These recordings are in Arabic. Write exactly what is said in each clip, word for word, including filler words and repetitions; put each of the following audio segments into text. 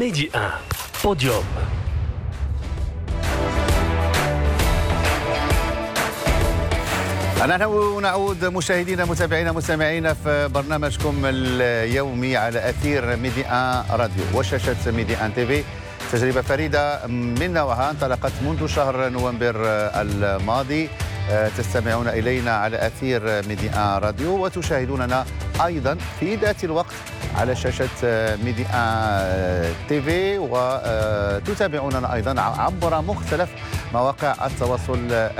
ميدي واحد بوديوم. نحن نعود مشاهدينا متابعينا مستمعينا في برنامجكم اليومي على أثير ميدي واحد راديو وشاشة ميدي واحد تي في. تجربة فريدة من نوعها انطلقت منذ شهر نوفمبر الماضي. تستمعون إلينا على أثير ميدي واحد راديو وتشاهدوننا أيضا في ذات الوقت على شاشة ميدي واحد تي في، وتتابعوننا أيضا عبر مختلف مواقع التواصل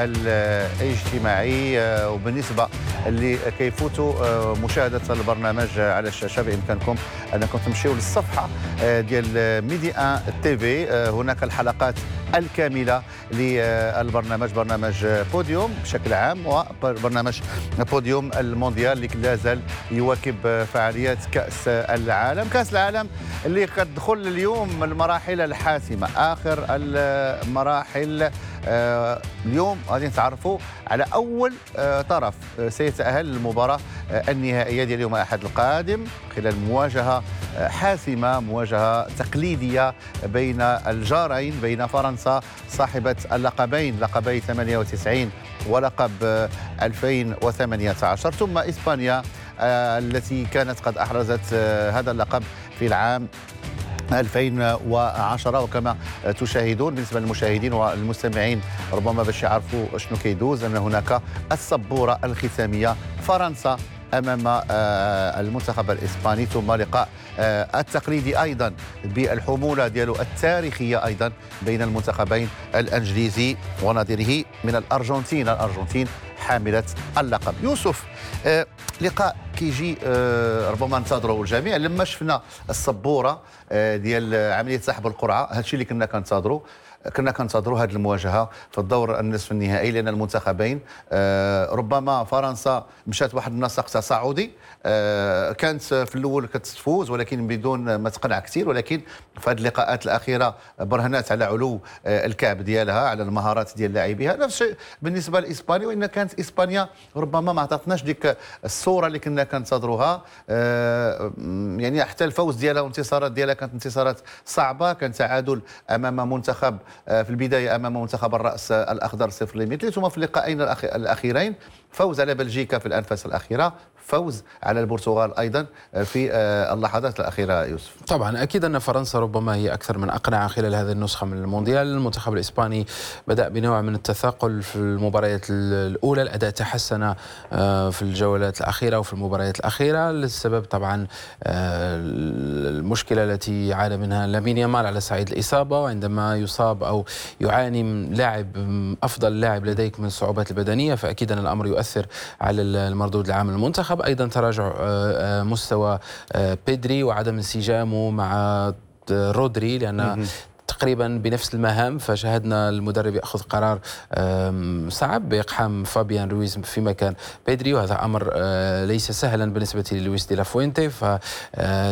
الاجتماعي. وبالنسبة اللي كيفوتوا مشاهدة البرنامج على الشاشة بإمكانكم أنكم تمشيوا للصفحة ديال ميدي واحد تي في. هناك الحلقات الكاملة للبرنامج، برنامج بوديوم بشكل عام وبرنامج بوديوم المونديال اللي لا زال يواكب فعاليات كأس العالم. كأس العالم اللي كتدخل اليوم المراحل الحاسمة، آخر المراحل. آه اليوم غادي نتعرفوا على أول آه طرف آه سيتأهل للمباراة آه النهائية ديال يوم الأحد القادم خلال مواجهة آه حاسمة، مواجهة تقليدية بين الجارين، بين فرنسا صاحبة اللقبين، لقبي ثمانية وتسعين ولقب آه ألفين وثمانية عشر، ثم إسبانيا آه التي كانت قد أحرزت آه هذا اللقب في العام ألفين وعشرة. وكما تشاهدون بالنسبة للمشاهدين والمستمعين ربما باش يعرفوا شنو كيدوز، أن هناك السبورة الختامية فرنسا أمام المنتخب الإسباني، ثم لقاء التقليدي أيضا بالحمولة ديالو التاريخية أيضا بين المنتخبين الإنجليزي ونظيره من الأرجنتين، الأرجنتين حاملة اللقب. يوسف، آه لقاء كيجي آه ربما ننتظروا الجميع. لما شفنا السبوره آه ديال عمليه سحب القرعه، هذا الشيء اللي كنا كنتظروا كنا كنتظروا هذه المواجهه في الدور النصف النهائي، لان المنتخبين آه ربما فرنسا مشات واحد النسق تصاعدي، آه كانت في الاول كتفوز ولكن بدون ما تقنع كثير، ولكن في هذه اللقاءات الاخيره برهنات على علو آه الكعب ديالها، على المهارات ديال لاعبيها. نفس الشيء بالنسبه لاسبانيا، وان كانت اسبانيا ربما ما عطاتناش ديك الصوره اللي كنا كنتظروها. آه يعني حتى الفوز ديالها والانتصارات ديالها كانت انتصارات صعبه، كان تعادل امام منتخب في البدايه امام منتخب الراس الاخضر صفر لمثله، ثم في اللقاءين الاخيرين فوز على بلجيكا في الانفاس الاخيره، فوز على البرتغال ايضا في اللحظات الاخيره. يوسف، طبعا اكيد ان فرنسا ربما هي اكثر من اقنع خلال هذه النسخه من المونديال. المنتخب الاسباني بدا بنوع من التثاقل في المباريات الاولى، الاداء تحسن في الجولات الاخيره وفي المباريات الاخيره، للسبب طبعا المشكله التي عانى منها لامين يامال على صعيد الاصابه، وعندما يصاب او يعاني من لاعب افضل لاعب لديك من الصعوبات البدنيه، فاكيد ان الامر يؤثر على المردود العام للمنتخب. ايضا تراجع مستوى بيدري وعدم انسجامه مع رودري، لان تقريبا بنفس المهام، فشاهدنا المدرب ياخذ قرار صعب باقحام فابيان رويز في مكان بيدري، وهذا امر ليس سهلا بالنسبه للويس دي لافوينتي. ف